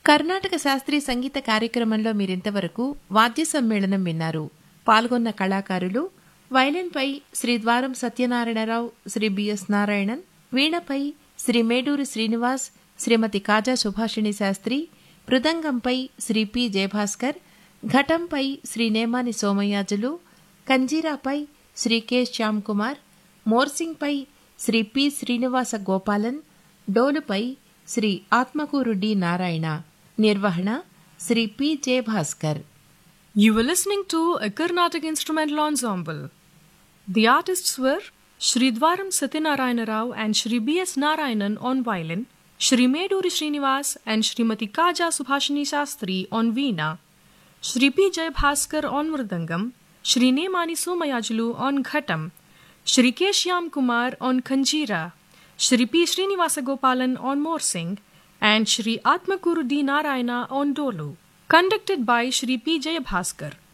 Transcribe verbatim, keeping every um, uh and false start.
కర్ణాటక శాస్త్రీయ సంగీత కార్యక్రమంలో మీరింతవరకు వాద్య సమ్మేళనం విన్నారు. పాల్గొన్న కళాకారులు వైలిన్పై శ్రీ ద్వారం సత్యనారాయణరావు, శ్రీ బిఎస్ నారాయణన్, వీణపై శ్రీ మేడూరి శ్రీనివాస్, శ్రీమతి కాజా Subhashini Sastry, మృదంగంపై Shri P Jayabhaskar, ఘటంపై Shri Nemani Somayajulu, కంజీరాపై Shri K Shyam Kumar, మోర్సింగ్పై Shri P Srinivasa Gopalan, డోలుపై Shri Atmakur D Narayana. నిర్వహణ Shri P Jayabhaskar. You were listening to a Carnatic instrumental ensemble. The artists were Shri Dwaram Satyanarayana Rao and Shri B S Narayanan on violin, Shri Meduri Srinivas and Shrimati Kaja Subhashini Shastri on veena, Shri P. Jayabhaskar on mridangam, Shri Nemani Somayajulu on ghatam, Shri K. Shyam Kumar on khanjira, Shri P. Srinivasa Gopalan on morsing, and Shri Atmakuru D. Narayana on dolu. Conducted by Shri P. Jayabhaskar.